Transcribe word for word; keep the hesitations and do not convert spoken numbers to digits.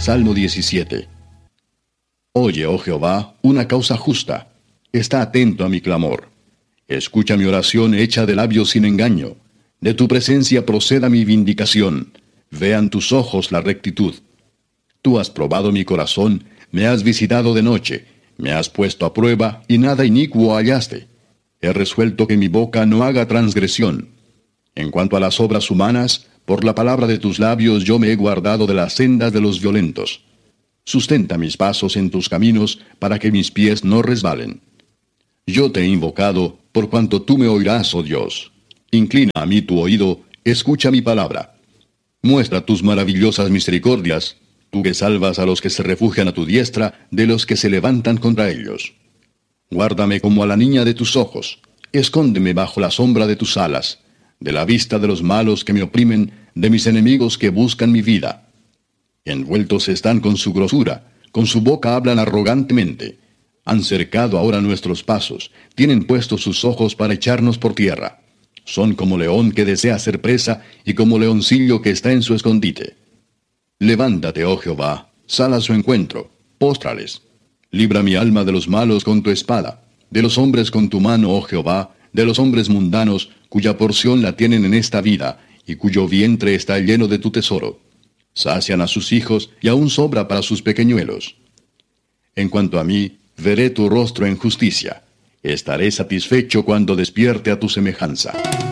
Salmo diecisiete. Oye, oh Jehová, una causa justa. Está atento a mi clamor. Escucha mi oración hecha de labios sin engaño. De tu presencia proceda mi vindicación. Vean tus ojos la rectitud. Tú has probado mi corazón, me has visitado de noche, me has puesto a prueba y nada inicuo hallaste. He resuelto que mi boca no haga transgresión. En cuanto a las obras humanas, por la palabra de tus labios yo me he guardado de las sendas de los violentos. Sustenta mis pasos en tus caminos, para que mis pies no resbalen. Yo te he invocado, por cuanto tú me oirás, oh Dios. Inclina a mí tu oído, escucha mi palabra. Muestra tus maravillosas misericordias, tú que salvas a los que se refugian a tu diestra, de los que se levantan contra ellos. Guárdame como a la niña de tus ojos, escóndeme bajo la sombra de tus alas, de la vista de los malos que me oprimen, de mis enemigos que buscan mi vida. Envueltos están con su grosura, con su boca hablan arrogantemente. Han cercado ahora nuestros pasos, tienen puestos sus ojos para echarnos por tierra. Son como león que desea ser presa, y como leoncillo que está en su escondite. Levántate, oh Jehová, sal a su encuentro, póstrales. Libra mi alma de los malos con tu espada, de los hombres con tu mano, oh Jehová, de los hombres mundanos, cuya porción la tienen en esta vida, y cuyo vientre está lleno de tu tesoro. Sacian a sus hijos, y aún sobra para sus pequeñuelos. En cuanto a mí, veré tu rostro en justicia. Estaré satisfecho cuando despierte a tu semejanza.